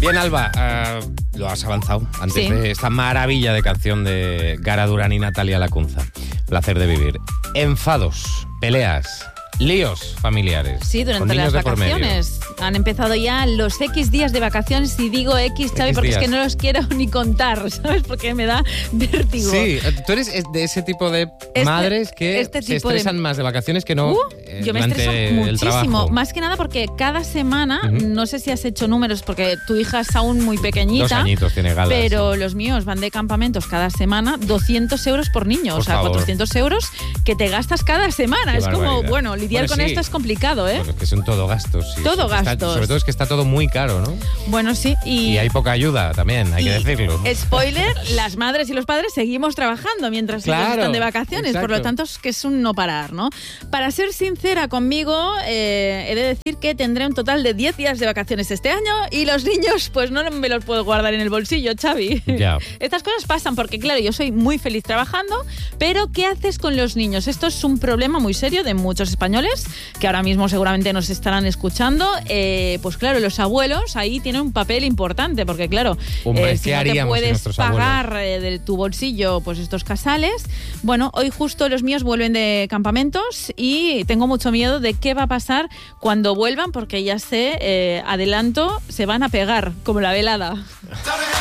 Bien, Alba, lo has avanzado antes de esta maravilla de canción de Gara Durán y Natalia Lacunza. Placer de vivir. Enfados, peleas, líos familiares. Sí, durante las vacaciones. Han empezado ya los X días de vacaciones. Y digo X, Xavi, porque es que no los quiero ni contar, ¿sabes? Porque me da vértigo. Sí, tú eres de ese tipo de madres que se estresan más de vacaciones que no yo me durante estreso muchísimo. trabajo. Más que nada porque cada semana, no sé si has hecho números, porque tu hija es aún muy pequeñita. 2 añitos tiene Gala. Pero los míos van de campamentos cada semana, 200 euros por niño. Por favor. 400 euros que te gastas cada semana. Qué es barbaridad. Como, bueno, lidiar con esto es complicado, ¿eh? Bueno, es que son todo gastos. Sí. Todo gastos. Sobre todo es que está todo muy caro, ¿no? Bueno, sí. Y hay poca ayuda también, hay que decirlo. Spoiler, las madres y los padres seguimos trabajando mientras ellos están de vacaciones. Exacto. Por lo tanto, es que es un no parar, ¿no? Para ser sincera conmigo, he de decir que tendré un total de 10 días de vacaciones este año y los niños, pues no me los puedo guardar en el bolsillo, Xavi. Ya. Estas cosas pasan porque, claro, yo soy muy feliz trabajando, pero ¿qué haces con los niños? Esto es un problema muy serio de muchos españoles que ahora mismo seguramente nos estarán escuchando. Pues claro, los abuelos ahí tienen un papel importante porque, claro, Hombre, si no te puedes pagar de tu bolsillo pues estos casales. Bueno, hoy justo los míos vuelven de campamentos y tengo mucho miedo de qué va a pasar cuando vuelvan porque ya sé, adelanto, se van a pegar como la velada.